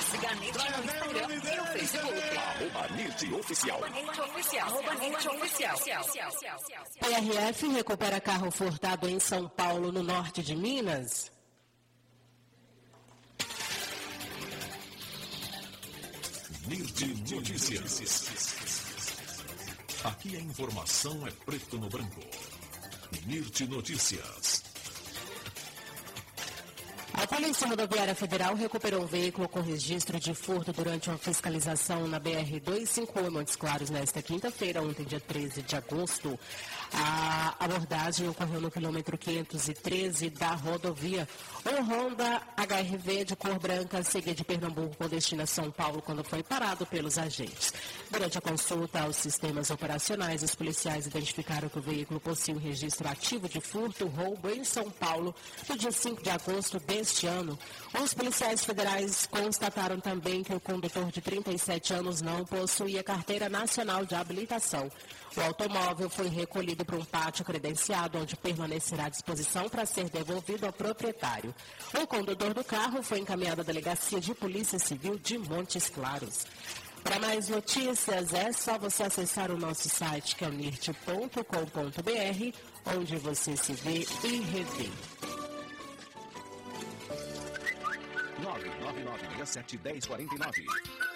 Siga a NIT no Instagram e no Facebook. @NIT-Oficial. @NIT-Oficial. PRF recupera carro furtado em São Paulo, no norte de Minas. NIT Notícias. Aqui a informação é preto no branco. NIT Notícias. A Polícia Rodoviária Federal recuperou um veículo com registro de furto durante uma fiscalização na BR-251 em Montes Claros nesta quinta-feira, ontem, dia 13 de agosto. A abordagem ocorreu no quilômetro 513 da rodovia. Um Honda HR-V de cor branca seguia de Pernambuco com destino a São Paulo quando foi parado pelos agentes. Durante a consulta aos sistemas operacionais, os policiais identificaram que o veículo possui um registro ativo de furto, roubo em São Paulo no dia 5 de agosto deste ano. Os policiais federais constataram também que o condutor de 37 anos não possuía carteira nacional de habilitação. O automóvel foi recolhido para um pátio credenciado, onde permanecerá à disposição para ser devolvido ao proprietário. O condutor do carro foi encaminhado à Delegacia de Polícia Civil de Montes Claros. Para mais notícias, é só você acessar o nosso site, que é nirt.com.br, onde você se vê e revê. 999671049.